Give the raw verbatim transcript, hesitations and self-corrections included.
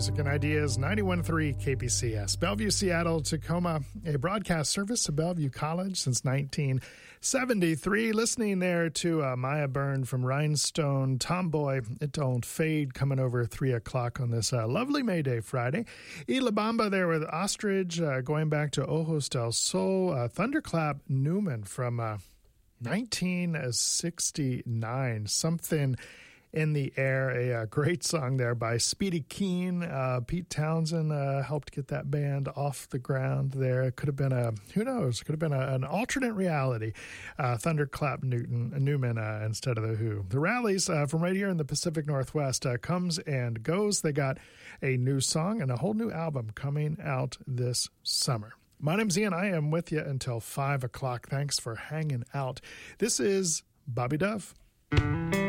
Music and Ideas, ninety-one point three K P C S. Bellevue, Seattle, Tacoma, a broadcast service of Bellevue College since nineteen seventy-three. Listening there to uh, Maya Byrne from Rhinestone Tomboy, It Don't Fade, coming over three o'clock on this uh, lovely May Day Friday. Ela Bamba there with Ostrich, uh, going back to Ojos del Sol. Uh, Thunderclap Newman from uh, nineteen sixty-nine. Something in the Air, a, a great song there by Speedy Keen. Uh, Pete Townsend uh, helped get that band off the ground there. It could have been a, who knows, could have been a, an alternate reality. Uh, Thunderclap Newton, Newman uh, instead of The Who. The Rallies uh, from right here in the Pacific Northwest uh, comes and goes. They got a new song and a whole new album coming out this summer. My name's Ian. I am with you until five o'clock. Thanks for hanging out. This is Bobby Dove.